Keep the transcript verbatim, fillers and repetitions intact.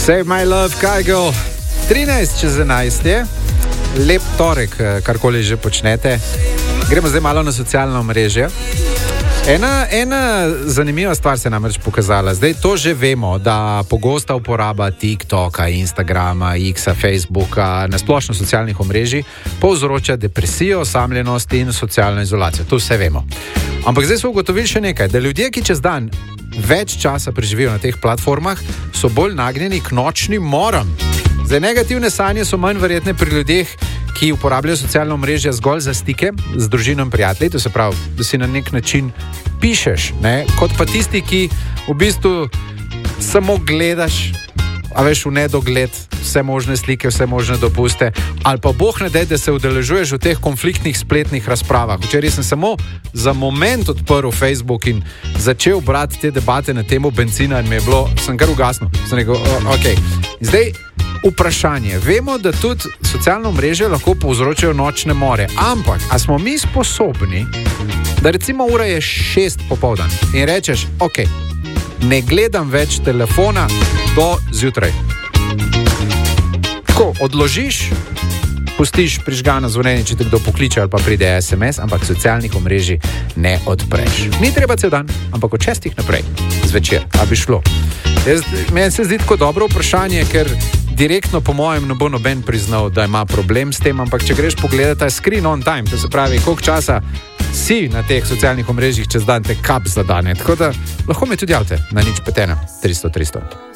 Save my love, Kajgo. trinajst čez enajst je. Lep torek, karkoli že počnete. Gremo zdaj malo na socialno mrežje. Ena, ena zanimiva stvar se je namreč pokazala. Zdaj to že vemo, da pogosta uporaba TikToka, Instagrama, X-a, Facebooka, nasplošno socialnih omrežij povzroča depresijo, osamljenost in socialno izolacijo. To vse vemo. Ampak zdaj smo ugotovili še nekaj, da ljudje, ki čez dan več časa preživijo na teh platformah, so bolj nagnjeni k nočnim moram. Zdaj, negativne sanje so manj verjetne pri ljudeh, ki uporabljajo socialno omrežje zgolj za stike z družino in prijatelji, to se pravi, da si na nek način pišeš, ne? Kot pa tisti, ki v bistvu samo gledaš, a veš, v nedogled vse možne slike, vse možne dopuste, ali pa boh ne dej, da se udeležuješ v teh konfliktnih spletnih razpravah. Včeraj sem samo za moment odprl Facebook in začel brati te debate na temo bencina in mi je bilo, sem kar ugasnil. Sem rekel, ok, zdaj vprašanje. Vemo, da tudi socialno mreže lahko povzročajo nočne more, ampak a smo mi sposobni, da recimo ura je šest popoldan in rečeš, ok, ne gledam več telefona do zjutraj. Tako, odložiš, pustiš prižgano zvonjenje, če te kdo pokliče ali pa pride es em es, ampak socialnih omrežij ne odpreš. Ni treba cel dan, ampak od šestih naprej, zvečer, a bi šlo. Jaz, meni se zdi tako dobro vprašanje, ker direktno po mojem ne bo noben priznal, da ima problem s tem, ampak če greš pogledati screen on time, to se pravi, koliko časa si na teh socialnih omrežjih čez dan, te kap zadane. Tako da lahko me tudi javite na nič pet ena tristo tristo.